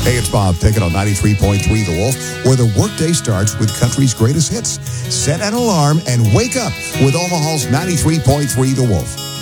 Hey, it's Bob Pickett on 93.3 The Wolf, where the workday starts with country's greatest hits. Set an alarm and wake up with Omaha's 93.3 The Wolf.